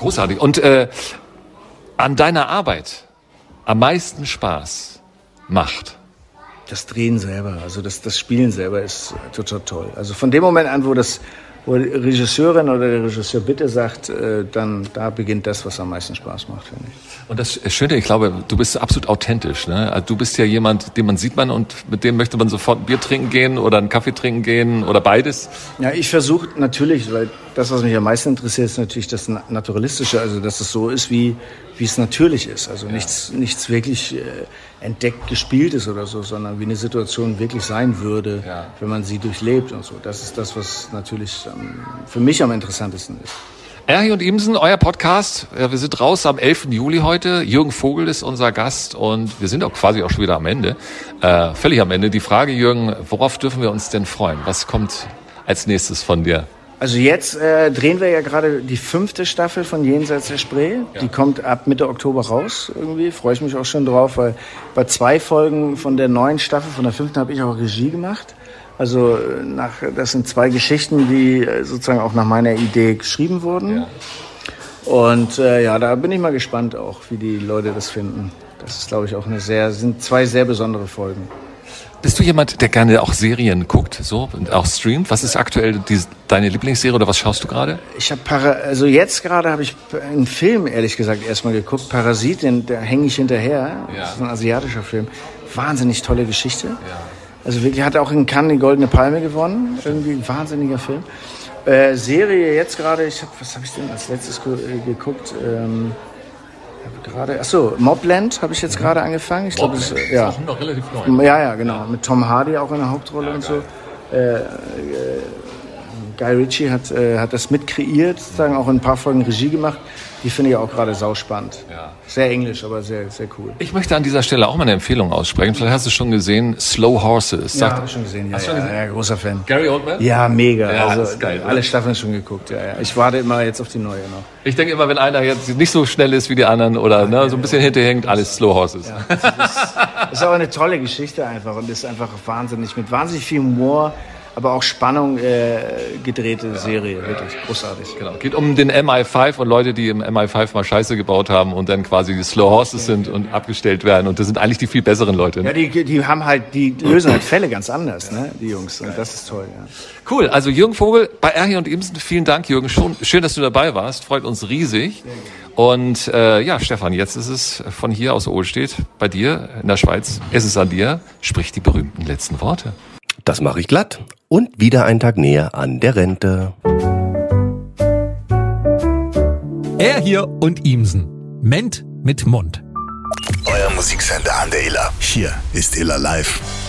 Großartig. Und an deiner Arbeit am meisten Spaß macht? Das Drehen selber, also das Spielen selber ist total toll. Also von dem Moment an, wo die Regisseurin oder der Regisseur bitte sagt, dann da beginnt das, was am meisten Spaß macht, finde ich. Und das Schöne, ich glaube, du bist absolut authentisch, ne? Also du bist ja jemand, den man sieht und mit dem möchte man sofort ein Bier trinken gehen oder einen Kaffee trinken gehen oder beides. Ja, ich versuche natürlich, weil das, was mich am meisten interessiert, ist natürlich das Naturalistische, also dass es so ist, wie es natürlich ist. Also nichts wirklich entdeckt, gespieltes oder so, sondern wie eine Situation wirklich sein würde, wenn man sie durchlebt und so. Das ist das, was natürlich für mich am interessantesten ist. Erhi und Imsen, euer Podcast. Wir sind raus am 11. Juli heute. Jürgen Vogel ist unser Gast und wir sind auch quasi auch schon wieder am Ende. Völlig am Ende. Die Frage, Jürgen, worauf dürfen wir uns denn freuen? Was kommt als nächstes von dir? Also jetzt drehen wir ja gerade die 5. Staffel von Jenseits der Spree. Ja. Die kommt ab Mitte Oktober raus irgendwie. Freue ich mich auch schon drauf, weil bei 2 Folgen von der neuen Staffel, von der 5. habe ich auch Regie gemacht. Also das sind 2 Geschichten, die sozusagen auch nach meiner Idee geschrieben wurden. Ja. Und da bin ich mal gespannt auch, wie die Leute das finden. Das ist, glaube ich, sind 2 sehr besondere Folgen. Bist du jemand, der gerne auch Serien guckt, so und auch streamt? Was ist aktuell deine Lieblingsserie oder was schaust du gerade? Ich habe jetzt gerade habe ich einen Film ehrlich gesagt erstmal geguckt, Parasit, da hänge ich hinterher. Ja. Das ist ein asiatischer Film. Wahnsinnig tolle Geschichte. Ja. Also wirklich hat auch in Cannes die Goldene Palme gewonnen. Irgendwie ein wahnsinniger Film. Serie jetzt gerade, was habe ich denn als letztes geguckt? Mobland habe ich jetzt gerade angefangen. Ich glaube, das ist auch noch relativ neu. Ja, genau. Ja. Mit Tom Hardy auch in der Hauptrolle und so. Guy Ritchie hat das mitkreiert, sozusagen auch in ein paar Folgen Regie gemacht. Die finde ich auch gerade sauspannend. Ja. Sehr englisch, aber sehr, sehr cool. Ich möchte an dieser Stelle auch mal eine Empfehlung aussprechen. Vielleicht hast du schon gesehen, Slow Horses. Ja, habe ich schon gesehen. Ja, großer Fan. Gary Oldman? Ja, mega. Ja, also, das ist geil, alle Staffeln schon geguckt. Ja. Ich warte immer jetzt auf die neue noch. Ich denke immer, wenn einer jetzt nicht so schnell ist wie die anderen oder so ein bisschen hinterhängt, alles Slow Horses. Ja, das ist aber eine tolle Geschichte einfach und ist einfach mit wahnsinnig viel Humor, aber auch Spannung gedrehte Serie, wirklich großartig. Genau, geht um den MI5 und Leute, die im MI5 mal Scheiße gebaut haben und dann quasi die Slow Horses sind und abgestellt werden und das sind eigentlich die viel besseren Leute. Ne? Ja, die lösen halt Fälle ganz anders, ne, die Jungs, und das ist toll. Ja. Cool, also Jürgen Vogel bei Erhi und Imsen, vielen Dank Jürgen, schön, dass du dabei warst, freut uns riesig. Und Stefan, jetzt ist es von hier aus Ohlstedt bei dir in der Schweiz, es ist an dir, sprich die berühmten letzten Worte. Das mache ich glatt. Und wieder ein Tag näher an der Rente. Er hier und Imsen. Ment mit Mund. Euer Musiksender an der Iller. Hier ist Iller Live.